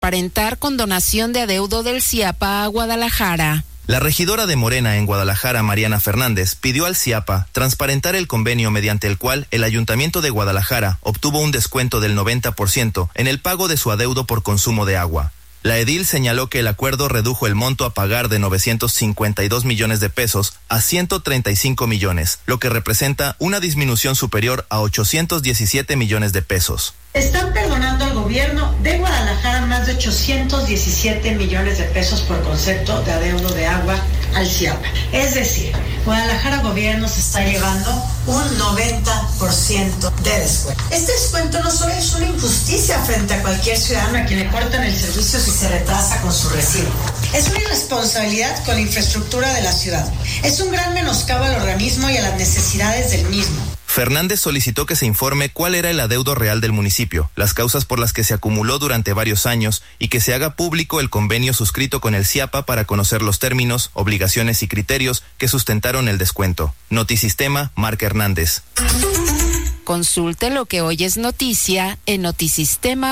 transparentar con donación de adeudo del CIAPA a Guadalajara. La regidora de Morena en Guadalajara, Mariana Fernández, pidió al CIAPA transparentar el convenio mediante el cual el Ayuntamiento de Guadalajara obtuvo un descuento del 90% en el pago de su adeudo por consumo de agua. La edil señaló que el acuerdo redujo el monto a pagar de 952 millones de pesos a 135 millones, lo que representa una disminución superior a 817 millones de pesos. Están perdonando al gobierno de Guadalajara más de 817 millones de pesos por concepto de adeudo de agua al CIAPA. Es decir, Guadalajara gobierno se está llevando un 90% de descuento. Este descuento no solo es una injusticia frente a cualquier ciudadano a quien le cortan el servicio si se retrasa con su recibo. Es una irresponsabilidad con la infraestructura de la ciudad. Es un gran menoscabo al organismo y a las necesidades del mismo. Fernández solicitó que se informe cuál era el adeudo real del municipio, las causas por las que se acumuló durante varios años y que se haga público el convenio suscrito con el CIAPA para conocer los términos, obligaciones y criterios que sustentaron el descuento. Notisistema, Marc Hernández. Consulte lo que hoy es noticia en notisistema.mx.